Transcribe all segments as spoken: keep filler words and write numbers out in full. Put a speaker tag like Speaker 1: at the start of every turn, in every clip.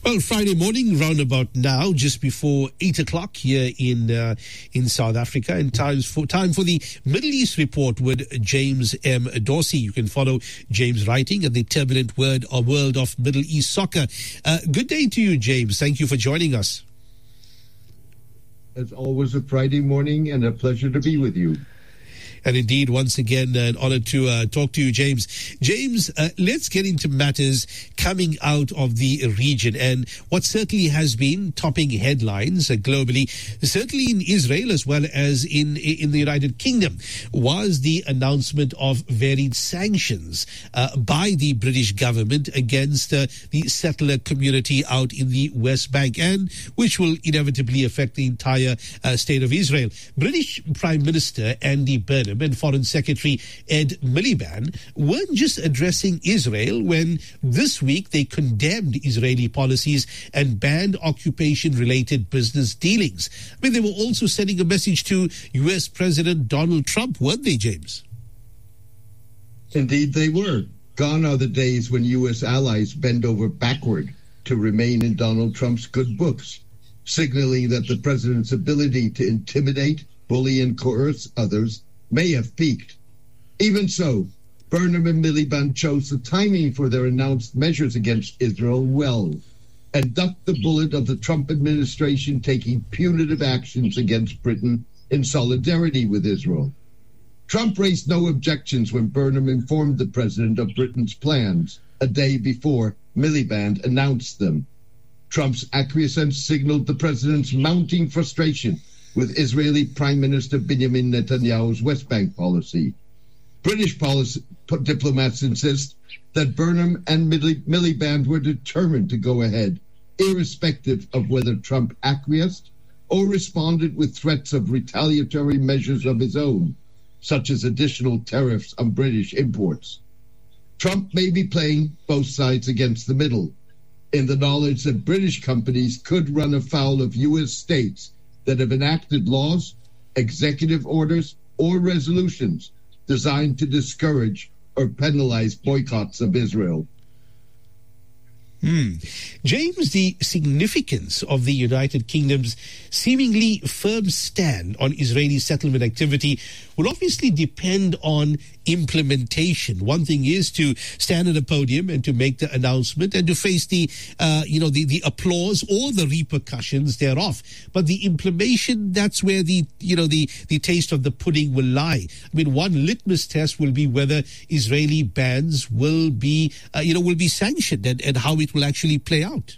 Speaker 1: Well, Friday morning, round about now, just before eight o'clock here in uh, in South Africa, and times for time for the Middle East Report with James M. Dorsey. You can follow James' writing at the turbulent word or world of Middle East soccer. Uh, good day to you, James. Thank you for joining us.
Speaker 2: It's always a Friday morning and a pleasure to be with you.
Speaker 1: And indeed, once again, an honor to uh, talk to you, James. James, uh, let's get into matters coming out of the region and what certainly has been topping headlines uh, globally, certainly in Israel as well as in in the United Kingdom, was the announcement of varied sanctions uh, by the British government against uh, the settler community out in the West Bank, and which will inevitably affect the entire uh, state of Israel. British Prime Minister Andy Burnham and Foreign Secretary Ed Miliband weren't just addressing Israel when this week they condemned Israeli policies and banned occupation-related business dealings. I mean, they were also sending a message to U S President Donald Trump, weren't they, James?
Speaker 2: Indeed, they were. Gone are the days when U S allies bend over backward to remain in Donald Trump's good books, signaling that the president's ability to intimidate, bully, and coerce others may have peaked. Even so, Burnham and Miliband chose the timing for their announced measures against Israel well and ducked the bullet of the Trump administration taking punitive actions against Britain in solidarity with Israel. Trump raised no objections when Burnham informed the president of Britain's plans a day before Miliband announced them. Trump's acquiescence signaled the president's mounting frustration with Israeli Prime Minister Benjamin Netanyahu's West Bank policy. British policy, diplomats insist that Burnham and Miliband were determined to go ahead, irrespective of whether Trump acquiesced or responded with threats of retaliatory measures of his own, such as additional tariffs on British imports. Trump may be playing both sides against the middle, in the knowledge that British companies could run afoul of U S states that have enacted laws, executive orders, or resolutions designed to discourage or penalize boycotts of Israel.
Speaker 1: Hmm. James, the significance of the United Kingdom's seemingly firm stand on Israeli settlement activity will obviously depend on implementation. One thing is to stand at a podium and to make the announcement and to face the, uh, you know, the, the applause or the repercussions thereof. But the implementation, that's where the, you know, the, the taste of the pudding will lie. I mean, one litmus test will be whether Israeli bans will be, uh, you know, will be sanctioned and, and how it will actually play out.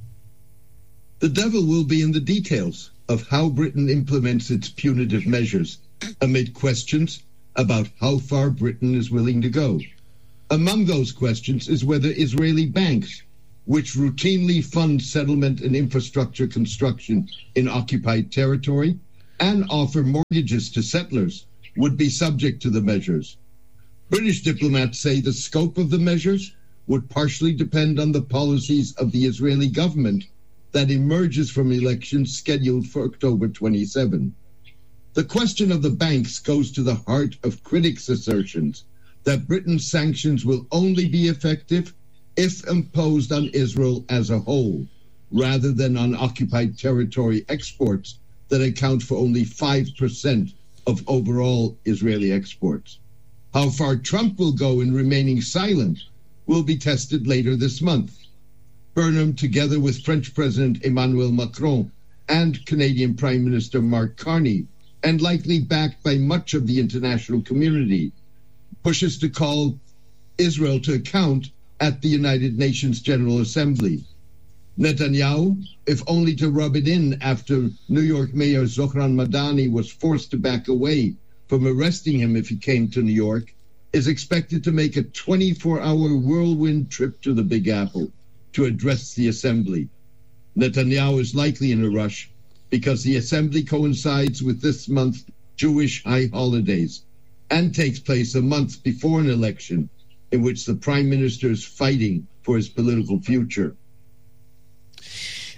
Speaker 2: The devil will be in the details of how Britain implements its punitive measures amid questions about how far Britain is willing to go. Among those questions is whether Israeli banks, which routinely fund settlement and infrastructure construction in occupied territory and offer mortgages to settlers, would be subject to the measures. British diplomats say the scope of the measures would partially depend on the policies of the Israeli government that emerges from elections scheduled for October twenty-seventh. The question of the banks goes to the heart of critics' assertions that Britain's sanctions will only be effective if imposed on Israel as a whole, rather than on occupied territory exports that account for only five percent of overall Israeli exports. How far Trump will go in remaining silent will be tested later this month. Burnham, together with French President Emmanuel Macron and Canadian Prime Minister Mark Carney, and likely backed by much of the international community, pushes to call Israel to account at the United Nations General Assembly. Netanyahu, if only to rub it in after New York Mayor Zohran Madani was forced to back away from arresting him if he came to New York, is expected to make a twenty-four hour whirlwind trip to the Big Apple to address the assembly. Netanyahu is likely in a rush because the assembly coincides with this month's Jewish high holidays and takes place a month before an election in which the prime minister is fighting for his political future.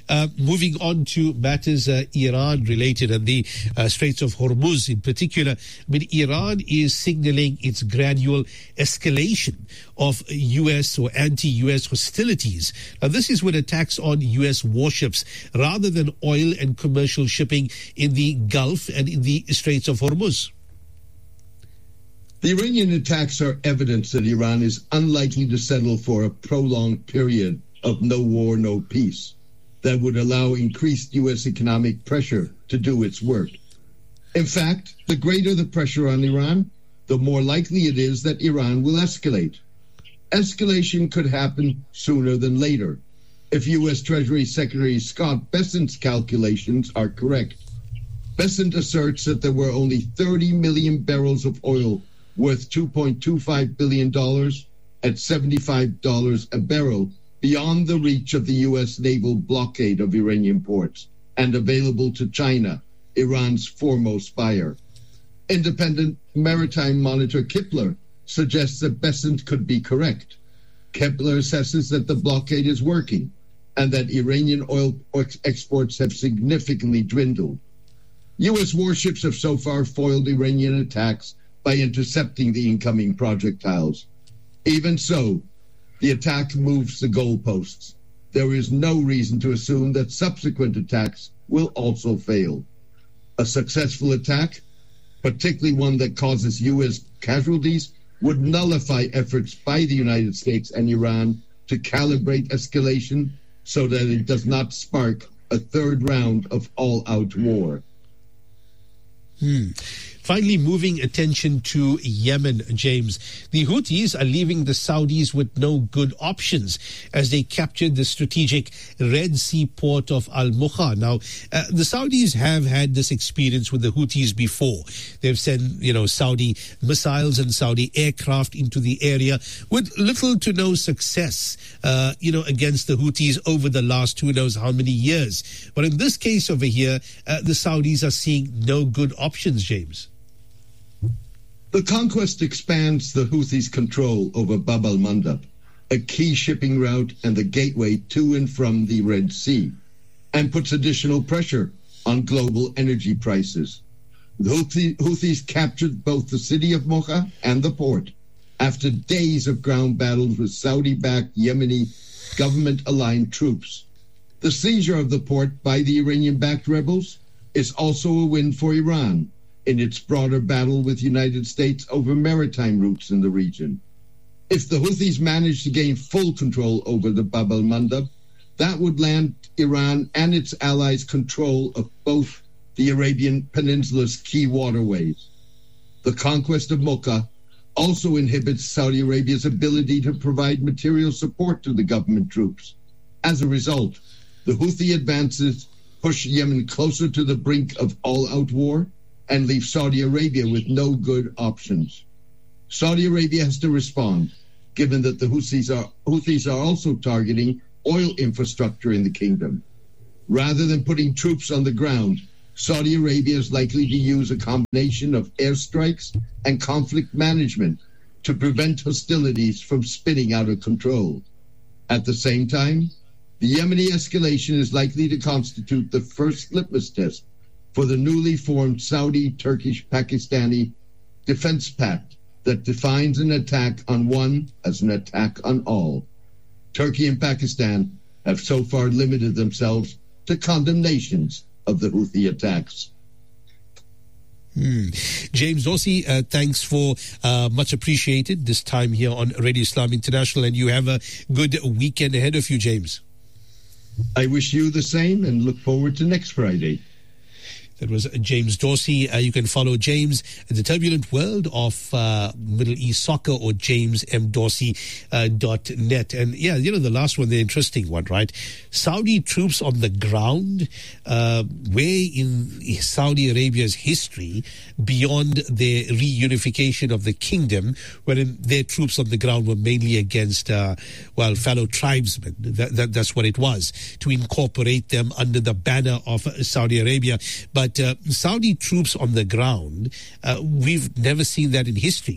Speaker 1: uh, moving on to matters uh, Iran-related and the uh, Straits of Hormuz in particular. I mean, Iran is signaling its gradual escalation of U S or anti-U S hostilities. Now, this is with attacks on U S warships rather than oil and commercial shipping in the Gulf and in the Straits of Hormuz.
Speaker 2: The Iranian attacks are evidence that Iran is unlikely to settle for a prolonged period of no war, no peace that would allow increased U S economic pressure to do its work. In fact, the greater the pressure on Iran, the more likely it is that Iran will escalate. Escalation could happen sooner than later if U S Treasury Secretary Scott Bessent's calculations are correct. Bessent asserts that there were only thirty million barrels of oil worth two point two five billion dollars at seventy-five dollars a barrel beyond the reach of the U S naval blockade of Iranian ports and available to China, Iran's foremost buyer. Independent maritime monitor Kepler suggests that Bessent could be correct. Kepler assesses that the blockade is working and that Iranian oil exports have significantly dwindled. U S warships have so far foiled Iranian attacks by intercepting the incoming projectiles. Even so, the attack moves the goalposts. There is no reason to assume that subsequent attacks will also fail. A successful attack, particularly one that causes U S casualties, would nullify efforts by the United States and Iran to calibrate escalation so that it does not spark a third round of all-out war.
Speaker 1: Hmm. Finally, moving attention to Yemen, James. The Houthis are leaving the Saudis with no good options as they captured the strategic Red Sea port of Al-Mukha. Now, uh, the Saudis have had this experience with the Houthis before. They've sent, you know, Saudi missiles and Saudi aircraft into the area with little to no success, uh, you know, against the Houthis over the last who knows how many years. But in this case over here, uh, the Saudis are seeing no good options, James.
Speaker 2: The conquest expands the Houthis' control over Bab al-Mandab, a key shipping route and the gateway to and from the Red Sea, and puts additional pressure on global energy prices. The Houthis captured both the city of Mocha and the port after days of ground battles with Saudi-backed Yemeni government-aligned troops. The seizure of the port by the Iranian-backed rebels is also a win for Iran in its broader battle with the United States over maritime routes in the region. If the Houthis manage to gain full control over the Bab al-Mandab, that would land Iran and its allies control of both the Arabian Peninsula's key waterways. The conquest of Mocha also inhibits Saudi Arabia's ability to provide material support to the government troops. As a result, the Houthi advances push Yemen closer to the brink of all-out war and leave Saudi Arabia with no good options. Saudi Arabia has to respond, given that the Houthis are, Houthis are also targeting oil infrastructure in the kingdom. Rather than putting troops on the ground, Saudi Arabia is likely to use a combination of airstrikes and conflict management to prevent hostilities from spinning out of control. At the same time, the Yemeni escalation is likely to constitute the first litmus test for the newly formed Saudi-Turkish-Pakistani defense pact that defines an attack on one as an attack on all. Turkey and Pakistan have so far limited themselves to condemnations of the Houthi attacks.
Speaker 1: Hmm. James Dorsey, uh, thanks for uh, much appreciated this time here on Radio Islam International, and you have a good weekend ahead of you, James.
Speaker 2: I wish you the same and look forward to next Friday.
Speaker 1: That was James Dorsey. Uh, you can follow James in the turbulent world of uh, Middle East soccer or james m dorsey dot net. And yeah, you know, the last one, the interesting one, right? Saudi troops on the ground, uh, where in Saudi Arabia's history, beyond their reunification of the kingdom, wherein their troops on the ground were mainly against, uh, well, fellow tribesmen. That, that, that's what it was, to incorporate them under the banner of Saudi Arabia. But Uh, Saudi troops on the ground, uh, we've never seen that in history.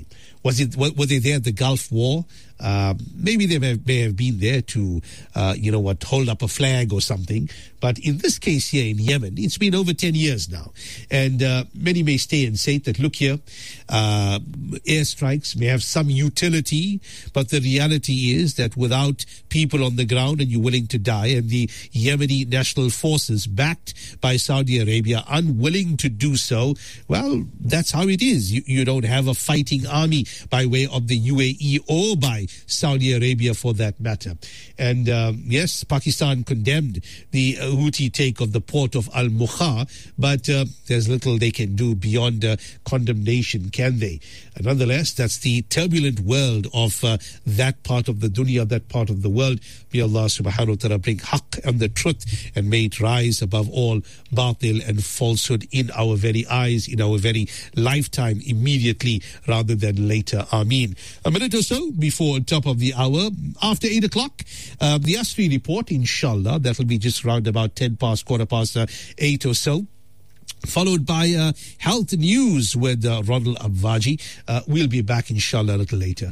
Speaker 1: Was it, were they there at the Gulf War? Uh, maybe they may, may have been there to, uh, you know what, hold up a flag or something. But in this case here in Yemen, it's been over ten years now. And uh, many may stay and say that, look here, uh, airstrikes may have some utility, but the reality is that without people on the ground and you're willing to die, and the Yemeni National Forces, backed by Saudi Arabia, unwilling to do so, well, that's how it is. You, you don't have a fighting army by way of the U A E or by Saudi Arabia for that matter. And um, yes, Pakistan condemned the uh, Houthi take of the port of Al-Mukha, but uh, there's little they can do beyond uh, condemnation, can they? And nonetheless, that's the turbulent world of uh, that part of the dunya, that part of the world. May Allah subhanahu wa ta'ala bring haqq and the truth, and may it rise above all batil and falsehood in our very eyes, in our very lifetime, immediately rather than later. Ameen. A minute or so before top of the hour, after eight o'clock, uh, the Asri report, inshallah, that will be just round about ten past, quarter past uh, eight or so. Followed by uh, health news with uh, Ronald Abwaji. Uh, we'll be back, inshallah, a little later.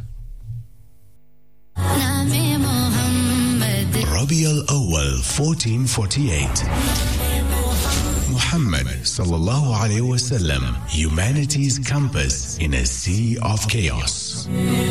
Speaker 3: Rabi al-Awwal fourteen forty-eight. Muhammad sallallahu alayhi wa sallam, humanity's compass in a sea of chaos.